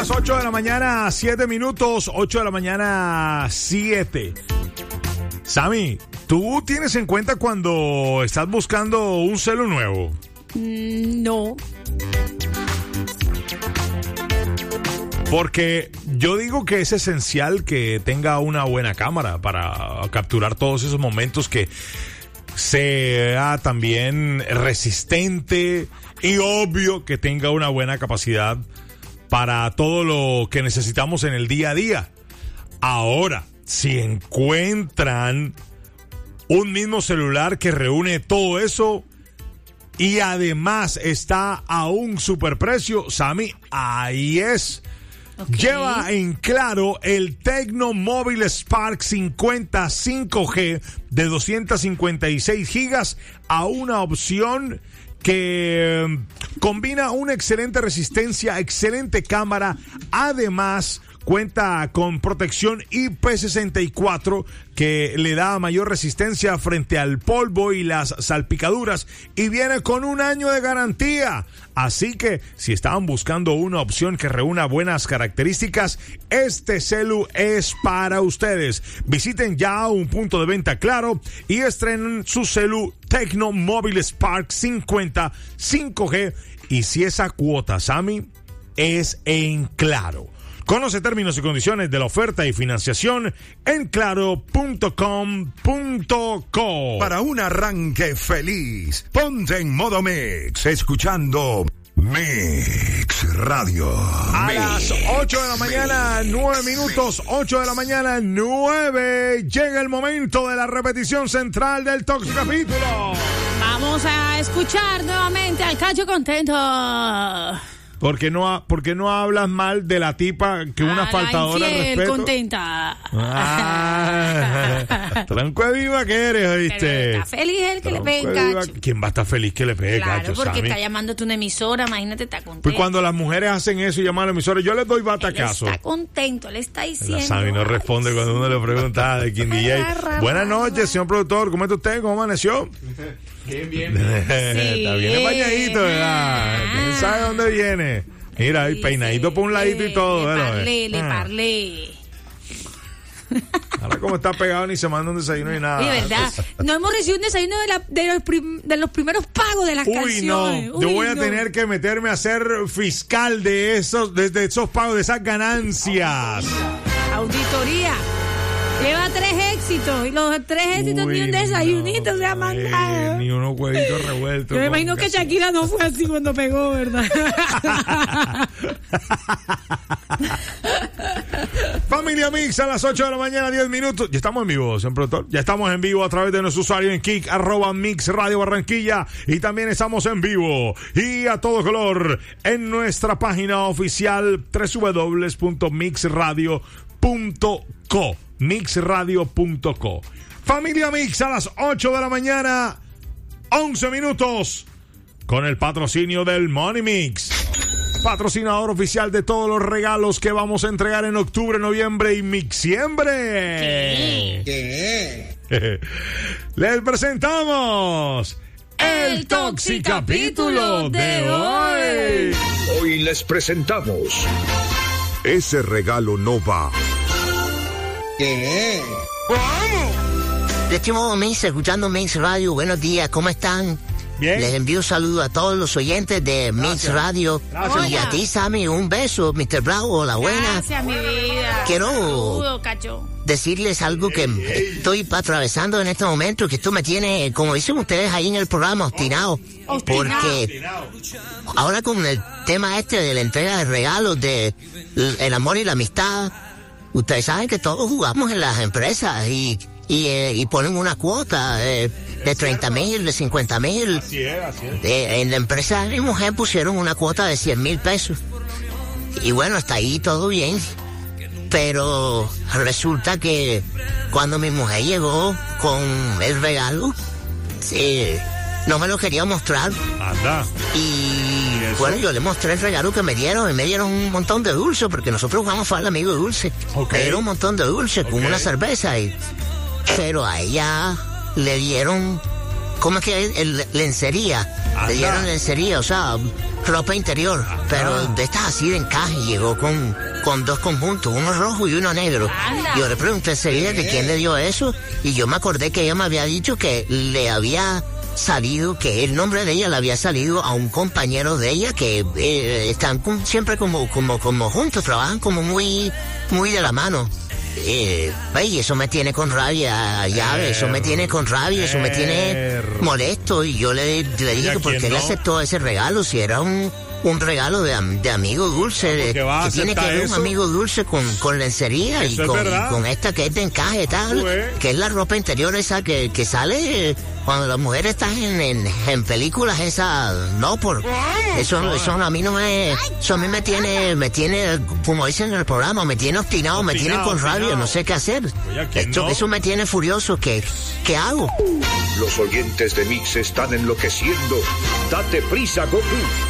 las 8 de la mañana, 7 minutos, 8 de la mañana, 7. Sammy, ¿tú tienes en cuenta cuando estás buscando un celu nuevo? No. Porque yo digo que es esencial que tenga una buena cámara para capturar todos esos momentos, que sea también resistente y obvio que tenga una buena capacidad para todo lo que necesitamos en el día a día. Ahora, si encuentran un mismo celular que reúne todo eso y además está a un superprecio, Sammy, ahí es. Okay. Lleva en Claro el Tecno Mobile Spark 50 5G de 256 gigas a una opción que combina una excelente resistencia, excelente cámara, además cuenta con protección IP64 que le da mayor resistencia frente al polvo y las salpicaduras y viene con 1 año de garantía. Así que si estaban buscando una opción que reúna buenas características, este celu es para ustedes. Visiten ya un punto de venta Claro y estrenen su celu Tecno Mobile Spark 50 5G. Y si esa cuota, Sammy, es en Claro. Conoce términos y condiciones de la oferta y financiación en claro.com.co. Para un arranque feliz, ponte en modo Mix, escuchando Mix Radio. A las 8 de la mañana, 9 minutos, 8 de la mañana, 9. Llega el momento de la repetición central del Toxicapítulo. Vamos a escuchar nuevamente al Cacho Contento. ¿Por qué no hablas mal de la tipa que una faltadora de respeto? Contenta. Tranco de viva que eres, ¿oíste? Pero está feliz el que le pegue cacho. ¿Quién va a estar feliz que le pegue claro, cacho, porque Sammy? está llamándote una emisora, imagínate, está contento. Pues cuando las mujeres hacen eso y llaman a la emisora, yo les doy batacazo. Él está contento, le está diciendo. La Sammy no responde cuando uno le pregunta de quién DJ. Buenas noches, señor productor, ¿cómo está usted? ¿Cómo amaneció? Bien. Sí. Está bien bañadito, ¿verdad? ¿Quién sabe dónde viene? Mira, ahí peinadito por un ladito y todo. Le parlé. Ahora como está pegado ni se manda un desayuno ni nada. Sí, verdad. No hemos recibido un desayuno de los primeros pagos de las canciones. Yo voy a tener que meterme a ser fiscal de esos pagos, de esas ganancias. Auditoría. Lleva 3 éxitos y los 3 éxitos ni un desayunito se ha mandado. Ni unos huevitos revueltos. Yo me imagino que Shakira no fue así cuando pegó, ¿verdad? Familia Mix, a las 8 de la mañana, 10 minutos. Ya estamos en vivo, señor productor. Ya estamos en vivo a través de nuestro usuario en Kik, @Mix Radio Barranquilla. Y también estamos en vivo y a todo color en nuestra página oficial www.mixradio.co. Mixradio.co. Familia Mix, a las 8 de la mañana, 11 minutos, con el patrocinio del Money Mix, patrocinador oficial de todos los regalos que vamos a entregar en octubre, noviembre y mixiembre. ¿Qué? Les presentamos el Toxicapítulo de hoy. Hoy les presentamos Ese regalo no va. ¿Qué? Estimado Mix, escuchando Mix Radio, buenos días, ¿cómo están? Bien. Les envío un saludo a todos los oyentes de Mix Radio. Gracias. Y a ti, Sammy, un beso, Mr. Bravo, la buena. Gracias, mi vida. Quiero Saludo, cacho. decirles algo que estoy atravesando en este momento, que esto me tiene, como dicen ustedes ahí en el programa, obstinado. Porque ahora con el tema este de la entrega de regalos, de el amor y la amistad, ustedes saben que todos jugamos en las empresas y ponen una cuota de 30,000, de 50,000. Así es. En la empresa de mi mujer pusieron una cuota de 100,000 pesos. Y bueno, hasta ahí todo bien. Pero resulta que cuando mi mujer llegó con el regalo, no me lo quería mostrar. Anda. Y bueno, yo le mostré el regalo que me dieron, y me dieron un montón de dulce, porque nosotros jugamos al amigo dulce. Okay. Me dieron un montón de dulce con una cerveza, pero a ella le dieron ¿cómo es que lencería? Le dieron lencería, o sea, ropa interior, pero de estas así de encaje. Llegó con dos conjuntos, uno rojo y uno negro. Yo le pregunté enseguida que quién le dio eso, y yo me acordé que ella me había dicho que le había salido, que el nombre de ella le había salido a un compañero de ella que están siempre como juntos, trabajan como muy de la mano. Y eso me tiene con rabia, eso me tiene con rabia, eso me tiene molesto. Y yo le dije que por qué le aceptó ese regalo, si era un regalo de amigo dulce, que tiene que ver un amigo dulce con lencería y con esta que es de encaje tal, que es la ropa interior esa que sale cuando las mujeres están en películas esas. No, eso a mí no me, eso a mí me tiene, como dicen en el programa, me tiene obstinado, me tiene con rabia, no sé qué hacer. Eso me tiene furioso. ¿Qué hago? Los oyentes de Mix están enloqueciendo. Date prisa, Goku.